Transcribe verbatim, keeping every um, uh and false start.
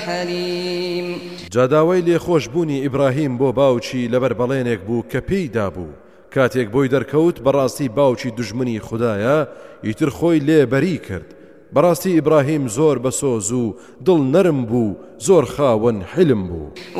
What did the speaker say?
حليم. جاداوەی لێخۆشبوونی ئیبراهیم بۆ باوکی لەبەر بەڵێنێک بوو کە پێیدا بوو کاتێک بۆی دەرکەوت بەڕاستی باوکی دوژمنی خوددایە ئیتر خۆی لێبەری کرد. بەڕاستی ئیبراهیم زۆر بەسۆز و دڵ نەرم بوو، زۆر خاوەن حلم بوو.